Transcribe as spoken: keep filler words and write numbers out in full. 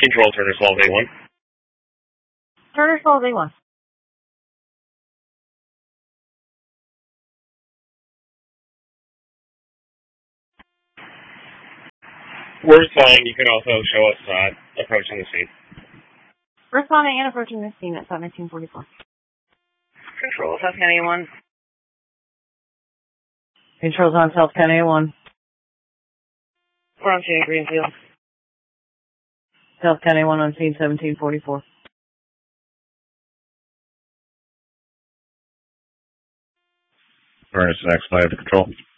Control Turner twelve A one. Turner twelve A one. We're flying. You can also show us uh, approaching the scene. Responding and approaching the scene at seventeen forty-four. Control, South County A one. Controls on South County A one. We're on scene at Greenfield. South County A one on scene seventeen forty-four. Ernest, next flight to control.